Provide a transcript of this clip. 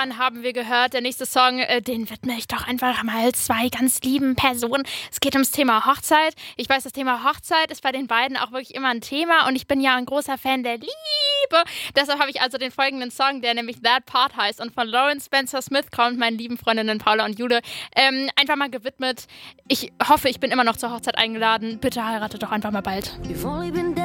Dann haben wir gehört, der nächste Song, den widme ich doch einfach mal 2 ganz lieben Personen. Es geht ums Thema Hochzeit. Ich weiß, das Thema Hochzeit ist bei den beiden auch wirklich immer ein Thema und ich bin ja ein großer Fan der Liebe. Deshalb habe ich also den folgenden Song, der nämlich That Part heißt und von Lauren Spencer Smith kommt, meinen lieben Freundinnen Paula und Jule, einfach mal gewidmet. Ich hoffe, ich bin immer noch zur Hochzeit eingeladen. Bitte heiratet doch einfach mal bald.